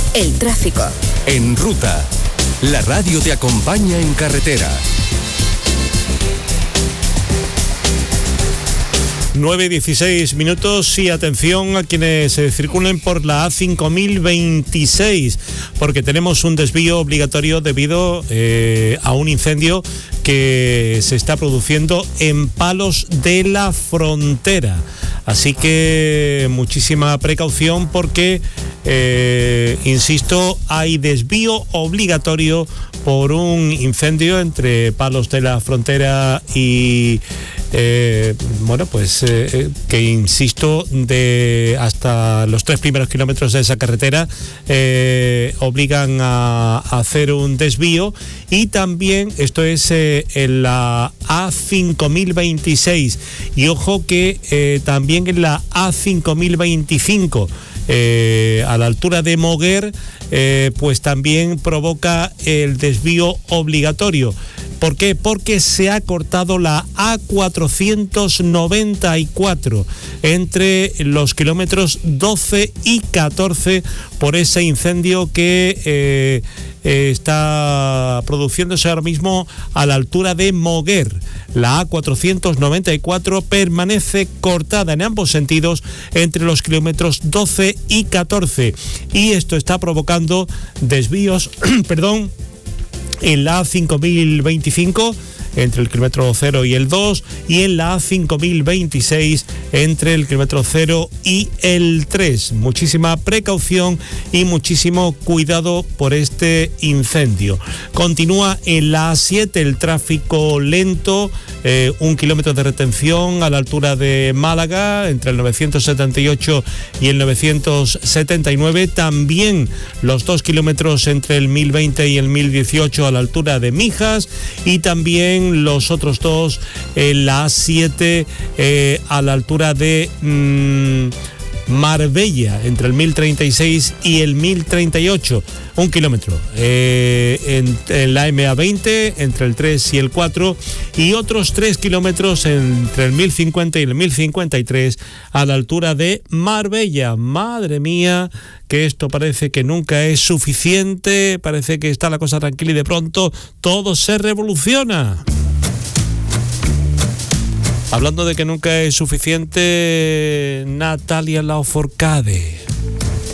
el tráfico. En Ruta, la radio te acompaña en carretera. 9:16 minutos y atención a quienes circulen por la A5026 porque tenemos un desvío obligatorio debido a un incendio que se está produciendo en Palos de la Frontera. Así que muchísima precaución porque, insisto, hay desvío obligatorio por un incendio entre Palos de la Frontera y que insisto, de hasta los 3 primeros kilómetros de esa carretera obligan a hacer un desvío. Y también esto es en la A5026 y ojo que también en la A5025 a la altura de Moguer pues también provoca el desvío obligatorio. ¿Por qué? Porque se ha cortado la A494 entre los kilómetros 12 y 14 por ese incendio que está produciéndose ahora mismo a la altura de Moguer. La A494 permanece cortada en ambos sentidos entre los kilómetros 12 y 14 y esto está provocando desvíos, en la A5025 entre el kilómetro 0 y el 2 y en la A5026 entre el kilómetro 0 y el 3. Muchísima precaución y muchísimo cuidado por este incendio. Continúa en la A7 el tráfico lento, 1 kilómetro de retención a la altura de Málaga entre el 978 y el 979. También los 2 kilómetros entre el 1020 y el 1018 a la altura de Mijas y también los otros dos en la A7 a la altura de Marbella entre el 1036 y el 1038, 1 kilómetro en la MA20 entre el 3 y el 4 y otros 3 kilómetros entre el 1050 y el 1053 a la altura de Marbella. Madre mía, que esto parece que nunca es suficiente, parece que está la cosa tranquila y de pronto todo se revoluciona. Hablando de que nunca es suficiente, Natalia Lafourcade.